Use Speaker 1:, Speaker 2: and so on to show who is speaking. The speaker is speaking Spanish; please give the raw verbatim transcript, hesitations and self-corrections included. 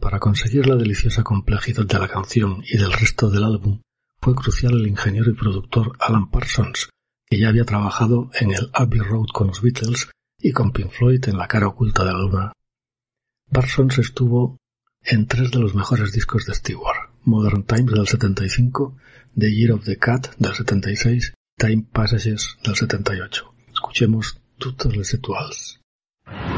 Speaker 1: para conseguir la deliciosa complejidad de la canción y del resto del álbum fue crucial el ingeniero y productor Alan Parsons, que ya había trabajado en el Abbey Road con los Beatles y con Pink Floyd en La cara oculta de la luna. Parsons estuvo en tres de los mejores discos de Stewart: Modern Times del setenta y cinco, The Year of the Cat del setenta y seis y Time Passages del setenta y ocho. Escuchemos Toutes les étoiles.